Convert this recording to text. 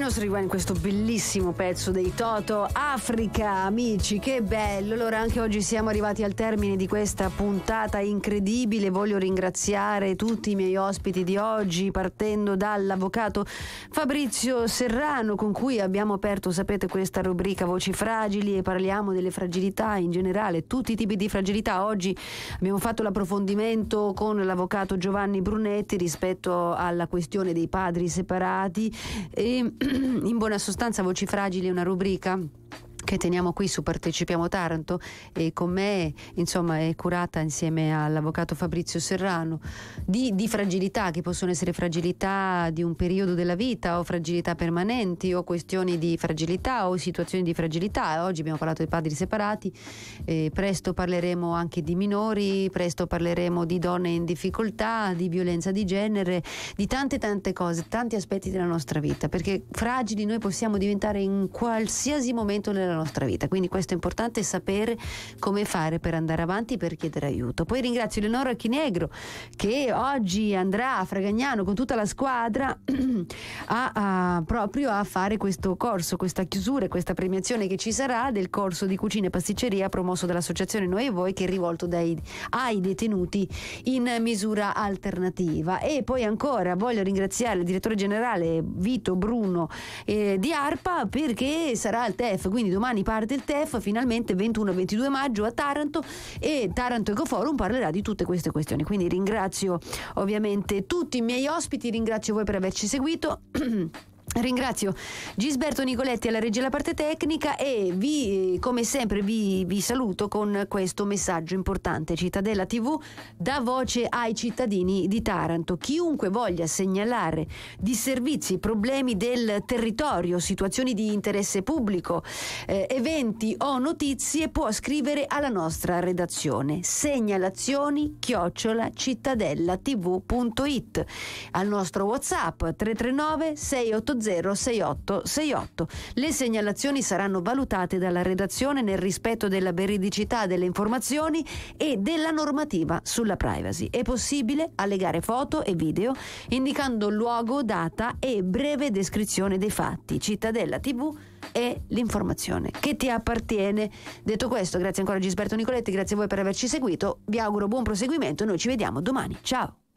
nostro rewind, questo bellissimo pezzo dei Toto, Africa, amici, che bello. Allora, anche oggi siamo arrivati al termine di questa puntata incredibile. Voglio ringraziare tutti i miei ospiti di oggi, partendo dall'avvocato Fabrizio Serrano, con cui abbiamo aperto, sapete, questa rubrica Voci Fragili, e parliamo delle fragilità in generale, tutti i tipi di fragilità. Oggi abbiamo fatto l'approfondimento con l'avvocato Giovanni Brunetti rispetto alla questione dei padri separati. E in buona sostanza Voci Fragili è una rubrica che teniamo qui su Partecipiamo Taranto, e con me insomma è curata insieme all'avvocato Fabrizio Serrano di fragilità che possono essere fragilità di un periodo della vita o fragilità permanenti o questioni di fragilità o situazioni di fragilità. Oggi abbiamo parlato dei padri separati, presto parleremo anche di minori, presto parleremo di donne in difficoltà, di violenza di genere, di tante cose, tanti aspetti della nostra vita, perché fragili noi possiamo diventare in qualsiasi momento nella nostra vita, quindi questo è importante, sapere come fare per andare avanti, per chiedere aiuto. Poi ringrazio Eleonora Chinegro che oggi andrà a Fragagnano con tutta la squadra proprio a fare questo corso, questa chiusura, questa premiazione che ci sarà del corso di cucina e pasticceria promosso dall'associazione Noi e Voi, che è rivolto ai detenuti in misura alternativa. E poi ancora voglio ringraziare il direttore generale Vito Bruno di ARPA, perché sarà il TEF, quindi domani parte il TEF finalmente 21-22 maggio a Taranto, e Taranto Ecoforum parlerà di tutte queste questioni. Quindi ringrazio ovviamente tutti i miei ospiti, ringrazio voi per averci seguito. Ringrazio Gisberto Nicoletti alla regia e alla parte tecnica, e come sempre vi saluto con questo messaggio importante. Cittadella TV dà voce ai cittadini di Taranto. Chiunque voglia segnalare disservizi, problemi del territorio, situazioni di interesse pubblico, eventi o notizie, può scrivere alla nostra redazione segnalazioni@cittadellatv.it, al nostro WhatsApp 339 680 6868. Le segnalazioni saranno valutate dalla redazione nel rispetto della veridicità delle informazioni e della normativa sulla privacy. È possibile allegare foto e video indicando luogo, data e breve descrizione dei fatti. Cittadella TV è l'informazione che ti appartiene. Detto questo, grazie ancora a Gisberto Nicoletti, grazie a voi per averci seguito, vi auguro buon proseguimento e noi ci vediamo domani. Ciao!